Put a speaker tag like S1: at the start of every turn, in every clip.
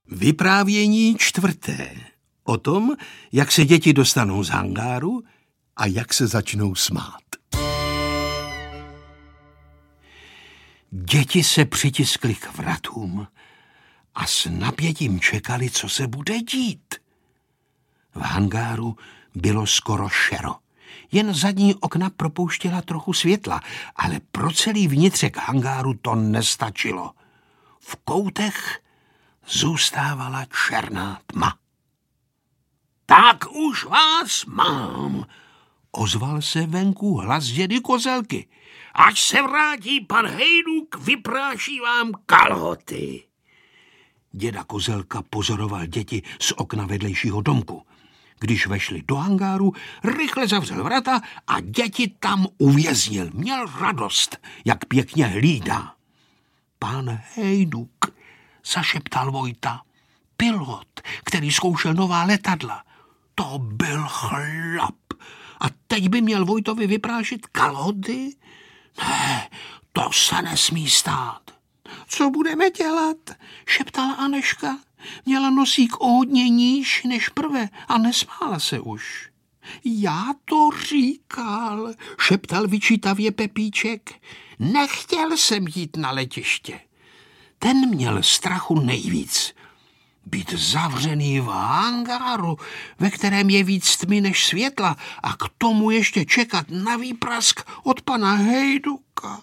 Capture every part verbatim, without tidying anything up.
S1: Vyprávění čtvrté. O tom, jak se děti dostanou z hangáru a jak se začnou smát. Děti se přitiskly k vratům a s napětím čekali, co se bude dít. V hangáru bylo skoro šero. Jen zadní okna propouštěla trochu světla, ale pro celý vnitřek hangáru to nestačilo. V koutech zůstávala černá tma. Tak už vás mám, ozval se venku hlas dědy Kozelky. Až se vrátí pan Hejduk, vypráší vám kalhoty. Děda Kozelka pozoroval děti z okna vedlejšího domku. Když vešli do hangáru, rychle zavřel vrata a děti tam uvěznil. Měl radost, jak pěkně hlídá. Pan Hejduk, zašeptal Vojta, pilot, který zkoušel nová letadla. To byl chlap. A teď by měl Vojtovi vyprášit kalhoty? Ne, to se nesmí stát. Co budeme dělat? Šeptala Aneška. Měla nosík o hodně níž než prve a nesmála se už. Já to říkal, šeptal vyčítavě Pepíček. Nechtěl jsem jít na letiště. Ten měl strachu nejvíc. Být zavřený v hangáru, ve kterém je víc tmy než světla a k tomu ještě čekat na výprask od pana Hejduka.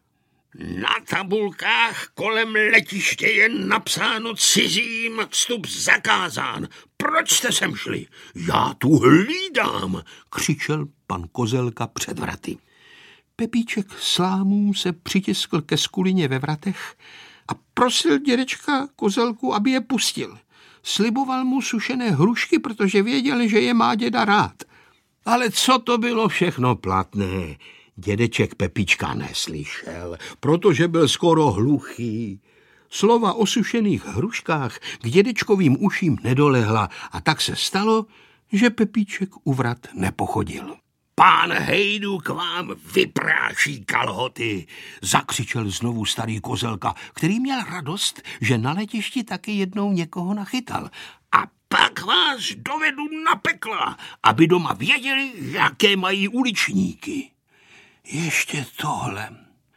S1: Na tabulkách kolem letiště je napsáno cizím vstup zakázán. Proč jste sem šli? Já tu hlídám, křičel pan Kozelka před vraty. Pepíček slámů se přitiskl ke skulině ve vratech a prosil dědečka Kozelku, aby je pustil. Sliboval mu sušené hrušky, protože věděl, že je má děda rád. Ale co to bylo všechno platné? Dědeček Pepíčka neslyšel, protože byl skoro hluchý. Slova o sušených hruškách k dědečkovým uším nedolehla a tak se stalo, že Pepíček u vrat nepochodil. Pán Hejduk vám vypráší kalhoty, zakřičel znovu starý Kozelka, který měl radost, že na letišti taky jednou někoho nachytal. A pak vás dovedu na pekla, aby doma věděli, jaké mají uličníky. Ještě tohle.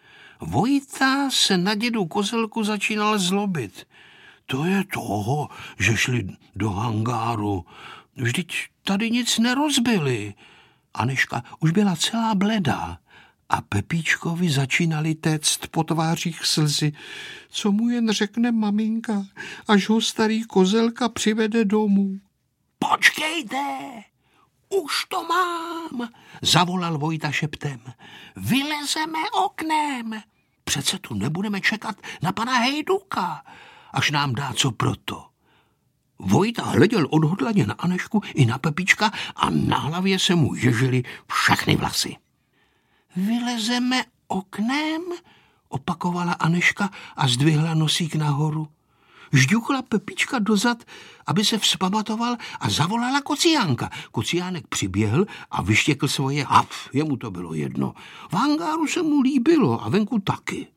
S1: Vojta se na dědu Kozelku začínal zlobit. To je toho, že šli do hangáru. Vždyť tady nic nerozbili. Aneška už byla celá bledá a Pepíčkovi začínali téct po tvářích slzy. Co mu jen řekne maminka, až ho starý Kozelka přivede domů. Počkejte, už to mám, zavolal Vojta šeptem. Vylezeme oknem. Přece tu nebudeme čekat na pana Hejduka, až nám dá co proto. Vojta hleděl odhodlaně na Anešku i na Pepíčka a na hlavě se mu ježily všechny vlasy. Vylezeme oknem, opakovala Aneška a zdvihla nosík nahoru. Žďuchla Pepíčka dozad, aby se vzpamatoval a zavolala Kociánka. Kociánek přiběhl a vyštěkl svoje haf, jemu to bylo jedno. V hangáru se mu líbilo a venku taky.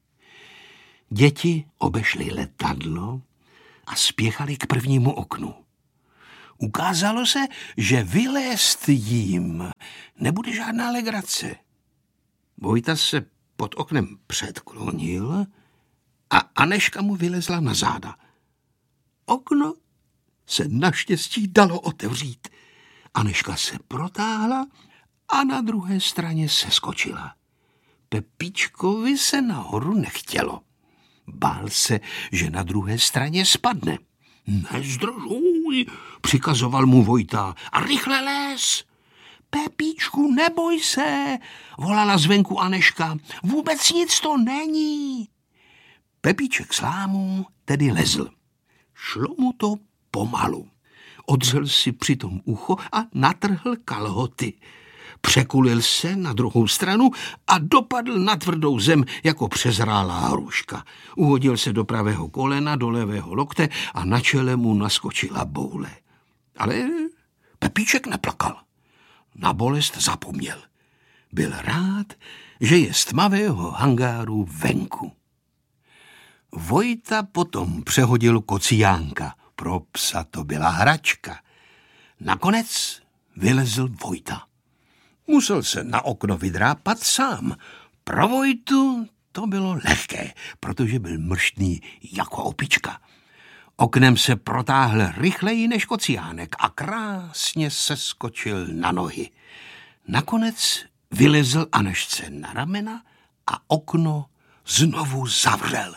S1: Děti obešly letadlo a spěchali k prvnímu oknu. Ukázalo se, že vylézt jim nebude žádná legrace. Vojta se pod oknem předklonil a Aneška mu vylezla na záda. Okno se naštěstí dalo otevřít. Aneška se protáhla a na druhé straně seskočila. Pepíčkovi se nahoru nechtělo. Bál se, že na druhé straně spadne. Nezdržuj, přikazoval mu Vojta, a rychle les. Pepíčku, neboj se, volala zvenku Aneška, vůbec nic to není. Pepíček slámů tedy lezl. Šlo mu to pomalu. Odřel si přitom ucho a natrhl kalhoty. Překulil se na druhou stranu a dopadl na tvrdou zem jako přezrálá hruška. Uhodil se do pravého kolena, do levého lokte a na čele mu naskočila boule. Ale Pepíček neplakal. Na bolest zapomněl. Byl rád, že je z tmavého hangáru venku. Vojta potom přehodil kociánka. Pro psa to byla hračka. Nakonec vylezl Vojta. Musel se na okno vydrápat sám. Pro Vojtu to bylo lehké, protože byl mrštný jako opička. Oknem se protáhl rychleji než kociánek a krásně seskočil na nohy. Nakonec vylezl Anežce na ramena a okno znovu zavřel.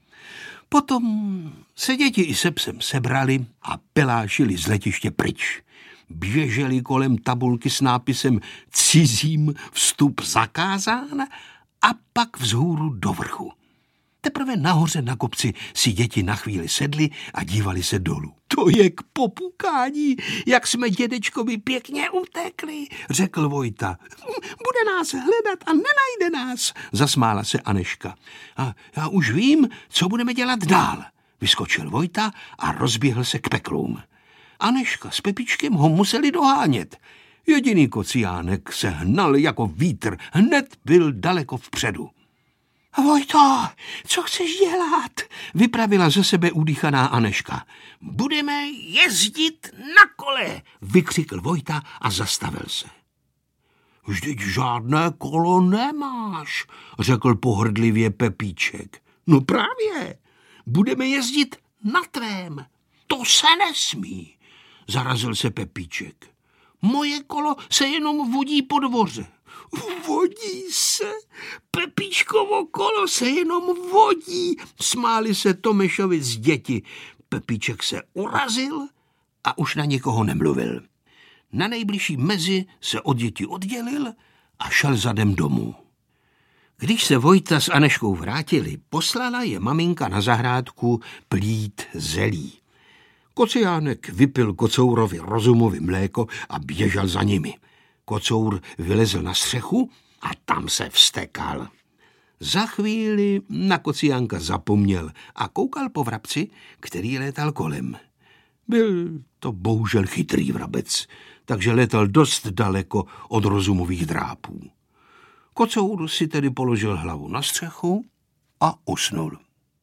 S1: Potom se děti i se psem sebrali a pelášili z letiště pryč. Běželi kolem tabulky s nápisem Cizím vstup zakázán a pak vzhůru do vrchu. Teprve nahoře na kopci si děti na chvíli sedly a dívali se dolů. To je k popukání, jak jsme dědečkovi pěkně utekli, řekl Vojta. Bude nás hledat a nenajde nás, zasmála se Anežka. A já už vím, co budeme dělat dál, vyskočil Vojta a rozběhl se k peklům. Anežka s Pepičkem ho museli dohánět. Jediný kociánek se hnal jako vítr, hned byl daleko vpředu. Vojto, co chceš dělat? Vypravila ze sebe udýchaná Anežka. Budeme jezdit na kole, vykřikl Vojta a zastavil se. Vždyť žádné kolo nemáš, řekl pohrdlivě Pepíček. No právě, budeme jezdit na tvém. To se nesmí, zarazil se Pepíček. Moje kolo se jenom vodí po dvoře. Vodí se? Pepíčkovo kolo se jenom vodí, smáli se Tomešovi z děti. Pepíček se urazil a už na nikoho nemluvil. Na nejbližší mezi se od dětí oddělil a šel zadem domů. Když se Vojta s Anežkou vrátili, poslala je maminka na zahrádku plít zelí. Kociánek vypil Kocourovi rozumovi mléko a běžel za nimi. Kocour vylezl na střechu a tam se vztekal. Za chvíli na kociánka zapomněl a koukal po vrabci, který létal kolem. Byl to bohužel chytrý vrabec, takže létal dost daleko od rozumových drápů. Kocour si tedy položil hlavu na střechu a usnul.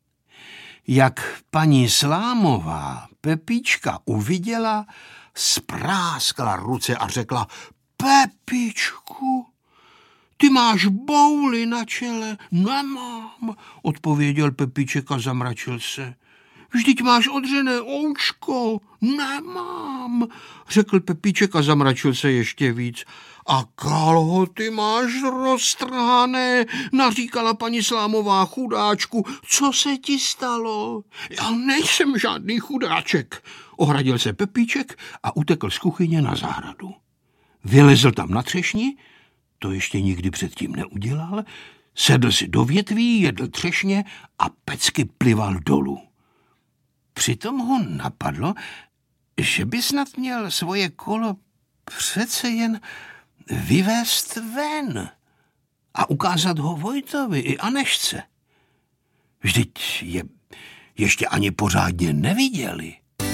S1: Jak paní Slámová Pepíčka uviděla, spráskla ruce a řekla: Pepičku, ty máš bouli na čele. Nemám, odpověděl Pepíček a zamračil se. Vždyť máš odřené oučko. Nemám, řekl Pepíček a zamračil se ještě víc. A kalhoty máš roztrhané, naříkala paní Slámová. Chudáčku, co se ti stalo? Já nejsem žádný chudáček, ohradil se Pepíček a utekl z kuchyně na zahradu. Vylezl tam na třešni, to ještě nikdy předtím neudělal, sedl si do větví, jedl třešně a pecky plival dolů. Přitom ho napadlo, že by snad měl svoje kolo přece jen vyvést ven a ukázat ho Vojtovi i Anežce. Vždyť je ještě ani pořádně neviděli.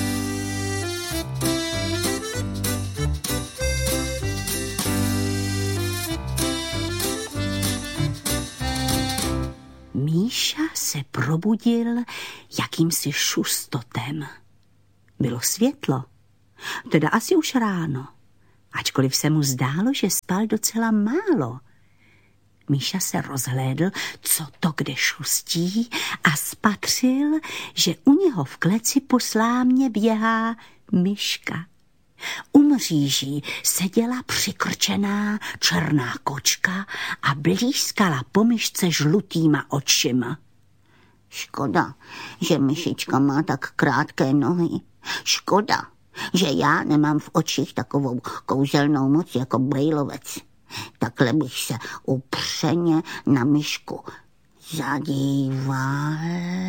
S2: Míša se probudil jakýmsi šustotem. Bylo světlo, teda asi už ráno, ačkoliv se mu zdálo, že spal docela málo. Míša se rozhlédl, co to kde šustí, a spatřil, že u něho v kleci po slámě běhá myška. U mříží seděla přikrčená černá kočka a blízkala po myšce žlutýma očima.
S3: Škoda, že myšička má tak krátké nohy. Škoda, že já nemám v očích takovou kouzelnou moc jako brejlovec. Takhle bych se upřeně na myšku zadíval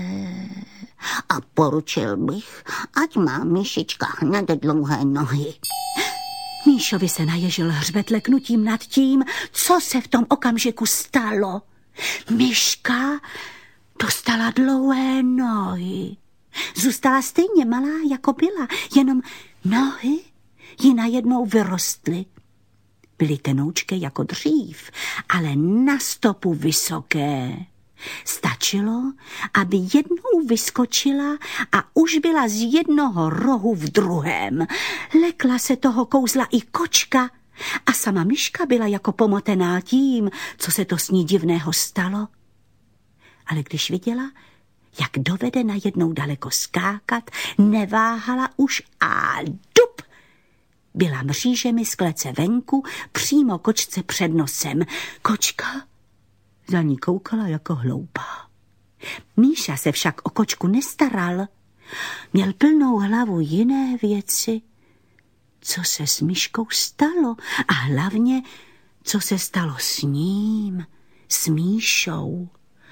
S3: a poručil bych, ať má myšička hned dlouhé nohy.
S2: Míšovi se naježil hřbet leknutím nad tím, co se v tom okamžiku stalo. Myška dostala dlouhé nohy. Zůstala stejně malá, jako byla, jenom nohy ji najednou vyrostly. Byly tenoučké jako dřív, ale na stopu vysoké. Stačilo, aby jednou vyskočila a už byla z jednoho rohu v druhém. Lekla se toho kouzla i kočka a sama myška byla jako pomotená tím, co se to s ní divného stalo. Ale když viděla, jak dovede najednou daleko skákat, neváhala už a dup! Byla mřížemi z klece venku, přímo kočce před nosem. Kočka za ní koukala jako hloupá. Míša se však o kočku nestaral. Měl plnou hlavu jiné věci. Co se s myškou stalo a hlavně, co se stalo s ním, s Míšou.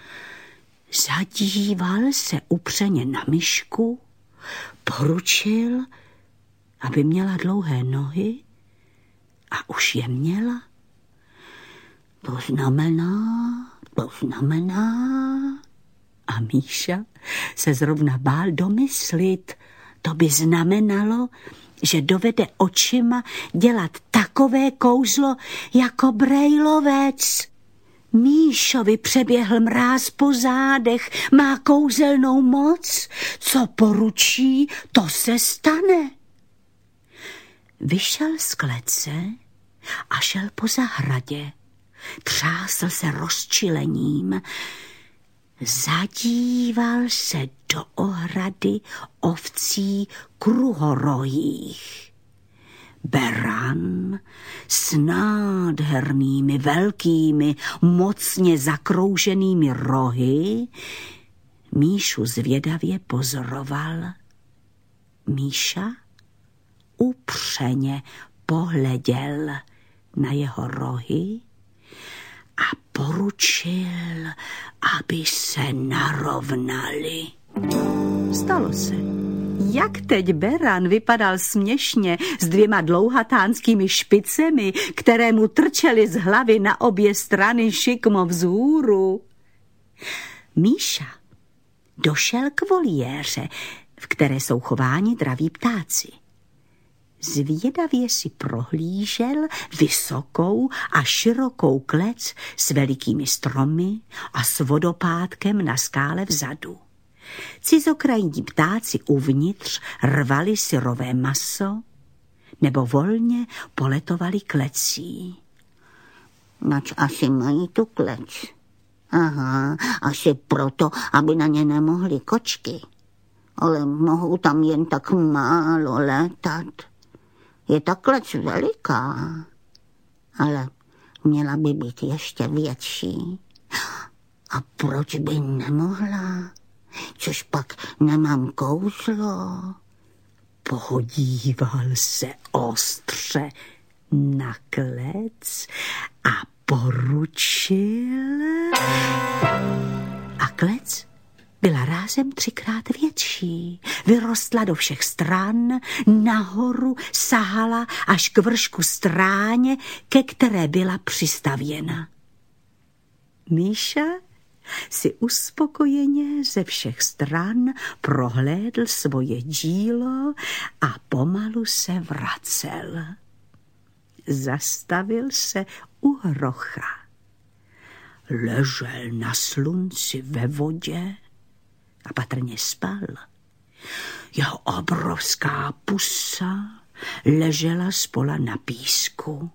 S2: Zadíval se upřeně na myšku, poručil, aby měla dlouhé nohy a už je měla. To znamená, to znamená. A Míša se zrovna bál domyslit. To by znamenalo, že dovede očima dělat takové kouzlo jako brejlovec. Míšovi přeběhl mráz po zádech, má kouzelnou moc. Co poručí, to se stane. Vyšel z klece a šel po zahradě. Třásl se rozčilením. Zadíval se do ohrady ovcí kruhorohých. Beran s nádhernými, velkými, mocně zakrouženými rohy Míšu zvědavě pozoroval. Míša upřeně pohleděl na jeho rohy a poručil, aby se narovnali. Stalo se. Jak teď Beran vypadal směšně s dvěma dlouhatánskými špicemi, které mu trčely z hlavy na obě strany šikmo vzhůru. Míša došel k voliéře, v které jsou chováni draví ptáci. Zvědavě si prohlížel vysokou a širokou klec s velikými stromy a s vodopádkem na skále vzadu. Cizokrajní ptáci uvnitř rvali syrové maso nebo volně poletovali klecí.
S3: Nač asi mají tu klec. Aha, asi proto, aby na ně nemohly kočky. Ale mohou tam jen tak málo létat. Je ta klec veliká, ale měla by být ještě větší. A proč by nemohla? Což pak nemám kouzlo. Podíval se ostře na klec a poručil. A klec byla rázem třikrát větší. Vyrostla do všech stran, nahoru sahala až k vršku stráně, ke které byla přistavěna. Míša si uspokojeně ze všech stran prohlédl svoje dílo a pomalu se vracel. Zastavil se u hrocha. Ležel na slunci ve vodě a patrně spal. Jeho obrovská pusa ležela spola na písku.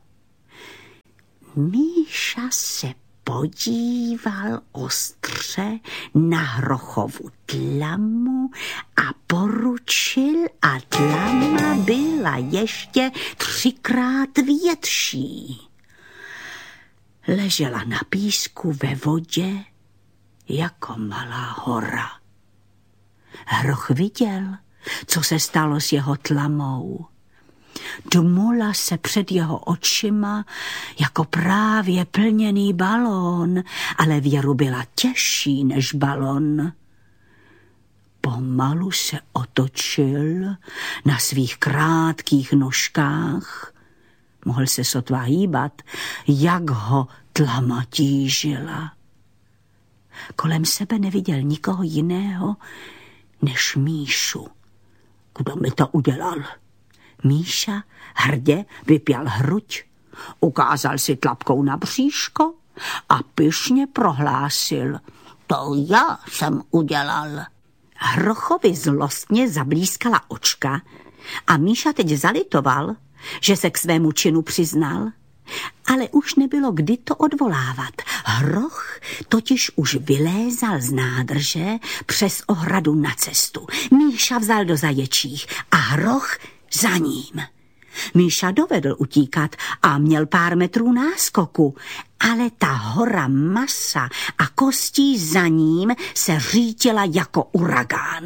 S3: Míša se podíval ostře na hrochovu tlamu a poručil a tlama byla ještě třikrát větší. Ležela na písku ve vodě jako malá hora. Hroch viděl, co se stalo s jeho tlamou. Dmula se před jeho očima jako právě plněný balón, ale věru byla těžší než balon. Pomalu se otočil na svých krátkých nožkách. Mohl se sotva hýbat, jak ho tlama tížila. Kolem sebe neviděl nikoho jiného než Míšu. Kdo mi to udělal? Míša hrdě vypěl hruď, ukázal si tlapkou na bříško a pyšně prohlásil: To já jsem udělal.
S2: Hrochovi zlostně zablískala očka a Míša teď zalitoval, že se k svému činu přiznal, ale už nebylo kdy to odvolávat. Hroch totiž už vylézal z nádrže přes ohradu na cestu. Míša vzal do zaječích a Hroch za ním. Míša dovedl utíkat a měl pár metrů náskoku, ale ta hora masa a kostí za ním se řítila jako uragán.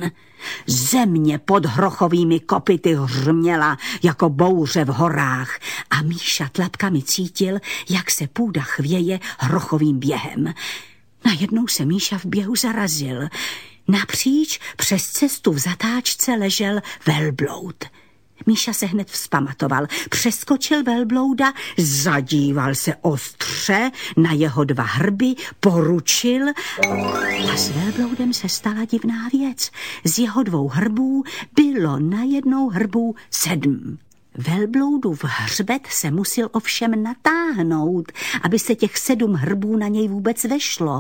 S2: Země pod Hrochovými kopyty hřměla jako bouře v horách a Míša tlapkami cítil, jak se půda chvěje Hrochovým během. Najednou se Míša v běhu zarazil. Napříč přes cestu v zatáčce ležel velbloud. Míša se hned vzpamatoval, přeskočil velblouda, zadíval se ostře na jeho dva hrby, poručil a s velbloudem se stala divná věc. Z jeho dvou hrbů bylo na jednou hrbu sedm. Velbloudův hřbet se musel ovšem natáhnout, aby se těch sedm hrbů na něj vůbec vešlo.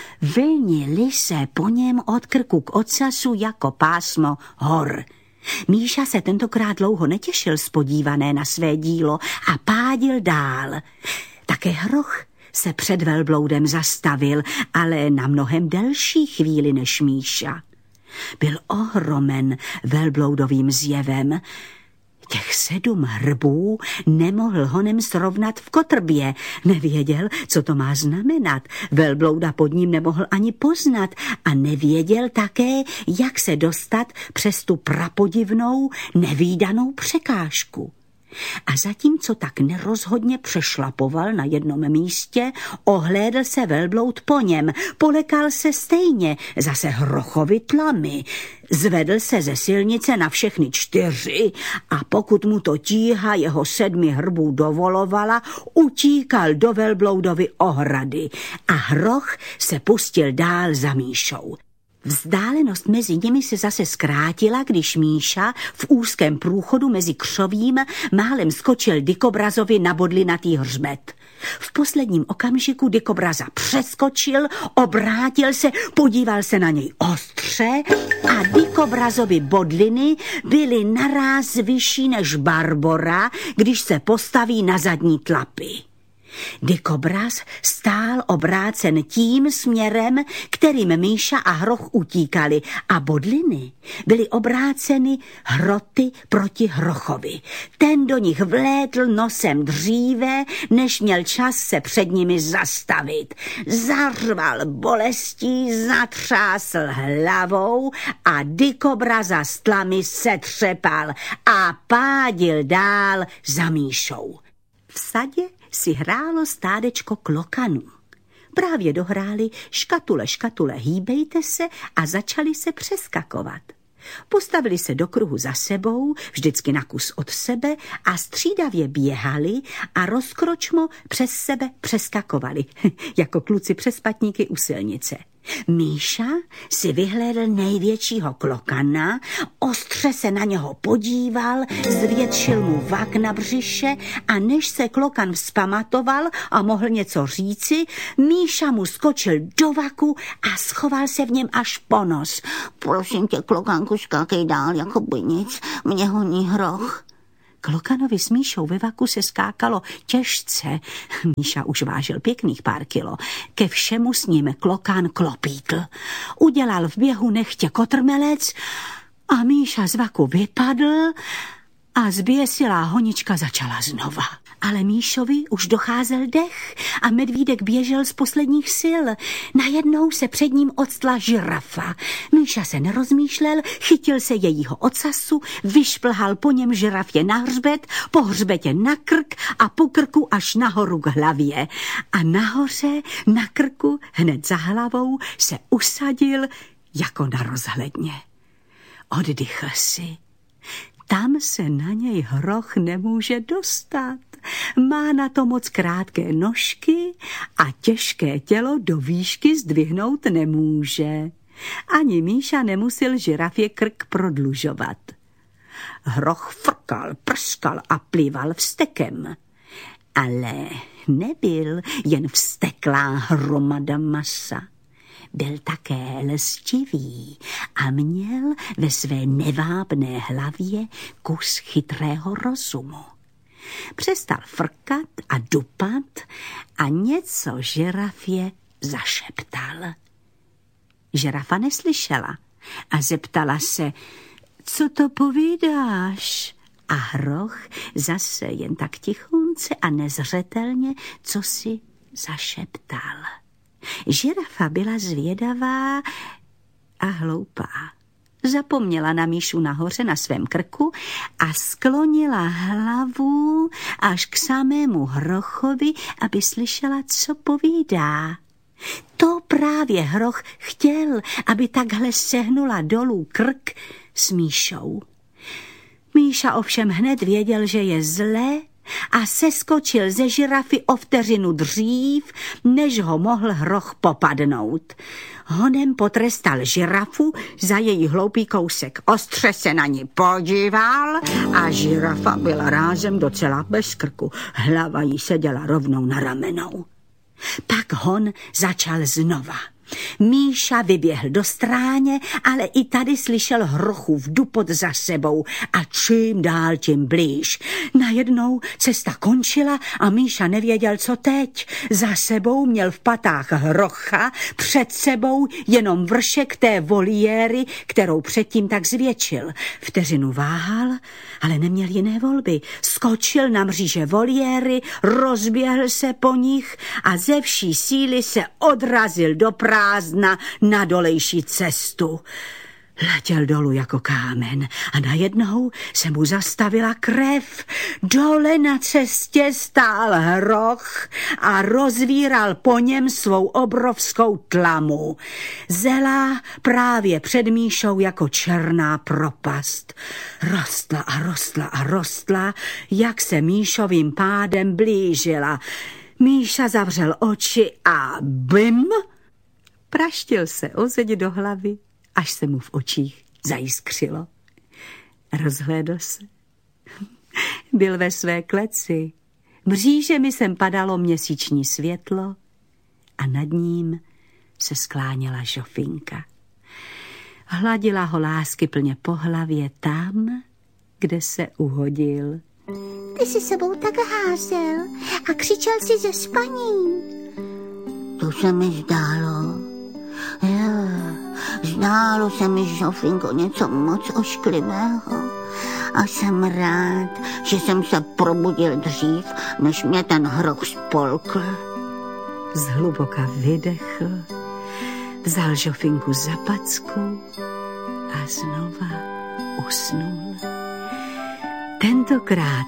S2: Vlnili se po něm od krku k ocasu jako pásmo hor. Míša se tentokrát dlouho netěšil spodívané na své dílo a pádil dál. Také Hroch se před velbloudem zastavil, ale na mnohem delší chvíli než Míša. Byl ohromen velbloudovým zjevem. Těch sedm hrbů nemohl honem srovnat v kotrbě. Nevěděl, co to má znamenat. Velblouda pod ním nemohl ani poznat a nevěděl také, jak se dostat přes tu prapodivnou, nevídanou překážku. A zatímco tak nerozhodně přešlapoval na jednom místě, ohlédl se velbloud po něm, polekal se stejně, zase Hrochovi tlamy. Zvedl se ze silnice na všechny čtyři a pokud mu to tíha jeho sedmi hrbů dovolovala, utíkal do velbloudovy ohrady a Hroch se pustil dál za Míšou. Vzdálenost mezi nimi se zase zkrátila, když Míša v úzkém průchodu mezi křovím málem skočil Dykobrazovi na bodlinatý hřbet. V posledním okamžiku Dykobraza přeskočil, obrátil se, podíval se na něj ostře a Dykobrazovi bodliny byly naráz vyšší než Barbora, když se postaví na zadní tlapy. Dykobraz stál obrácen tím směrem, kterým Míša a Hroch utíkali a bodliny byly obráceny hroty proti Hrochovi. Ten do nich vlétl nosem dříve, než měl čas se před nimi zastavit. Zařval bolestí, zatřásl hlavou a Dykobraza s tlamy setřepal a pádil dál za Míšou. V sadě si hrálo stádečko klokanů. Právě dohráli škatule, škatule, hýbejte se a začali se přeskakovat. Postavili se do kruhu za sebou, vždycky na kus od sebe a střídavě běhali a rozkročmo přes sebe přeskakovali, jako kluci přes patníky u silnice. Míša si vyhlédl největšího klokana, ostře se na něho podíval, zvětšil mu vak na břiše a než se klokan vzpamatoval a mohl něco říci, Míša mu skočil do vaku a schoval se v něm až po nos.
S3: Prosím tě, klokánku, skákej dál, jako by nic, mě honí Hroch.
S2: Klokanovi s Míšou ve vaku se skákalo těžce. Míša už vážil pěkných pár kilo. Ke všemu s ním klokan klopítl. Udělal v běhu nechtě kotrmelec a Míša z vaku vypadl a zběsilá honička začala znova. Ale Míšovi už docházel dech a medvídek běžel z posledních sil. Najednou se před ním odstla žirafa. Míša se nerozmýšlel, chytil se jejího ocasu, vyšplhal po něm žirafě na hřbet, po hřbetě na krk a po krku až nahoru k hlavě. A nahoře, na krku, hned za hlavou, se usadil jako na rozhledně. Oddychl si. Tam se na něj Hroch nemůže dostat. Má na to moc krátké nožky a těžké tělo do výšky zdvihnout nemůže. Ani Míša nemusel žirafě krk prodlužovat. Hroch frkal, prskal a plival vztekem. Ale nebyl jen vzteklá hromada masa. byl také lstivý a měl ve své nevábné hlavě kus chytrého rozumu. Přestal frkat a dupat a něco žirafě zašeptal. Žirafa neslyšela a zeptala se, co to povídáš? A hroch zase jen tak tichunce a nezřetelně, co si zašeptal. Žirafa byla zvědavá a hloupá. Zapomněla na Míšu nahoře na svém krku a sklonila hlavu až k samému hrochovi, aby slyšela, co povídá. To právě hroch chtěl, aby takhle sehnula dolů krk s Míšou. Míša ovšem hned věděl, že je zle a seskočil ze žirafy o vteřinu dřív, než ho mohl hroch popadnout. Honem potrestal žirafu za její hloupý kousek. Ostře se na ní podíval a žirafa byla rázem docela bez krku. Hlava jí seděla rovnou na ramenou. Pak hon začal znova. Míša vyběhl do stráně, ale i tady slyšel hrochův dupot za sebou a čím dál tím blíž. Najednou cesta končila a Míša nevěděl, co teď. Za sebou měl v patách hrocha, před sebou jenom vršek té voliéry, kterou předtím tak zvětšil. Vteřinu váhal, ale neměl jiné volby. Skočil na mříže voliéry, rozběhl se po nich a ze vší síly se odrazil do prázdna na dolejší cestu. Letěl dolů jako kámen a najednou se mu zastavila krev. Dole na cestě stál hroch a rozvíral po něm svou obrovskou tlamu. Zela právě před Míšou jako černá propast. Rostla a rostla a rostla, jak se Míšovým pádem blížila. Míša zavřel oči a bim! Praštil se o zeď do hlavy, až se mu v očích zajiskřilo. Rozhlédl se. Byl ve své kleci. Mřížemi sem padalo měsíční světlo a nad ním se skláněla Žofinka. Hladila ho láskyplně po hlavě tam, kde se uhodil.
S3: Ty jsi sebou tak házel a křičel si ze spaní. To se mi zdálo. Jo, zdálo se mi, Žofinko, něco moc ošklivého. A jsem rád, že jsem se probudil dřív, než mě ten hroch spolkl.
S2: Zhluboka vydechl, vzal Žofinku za packu a znova usnul. Tentokrát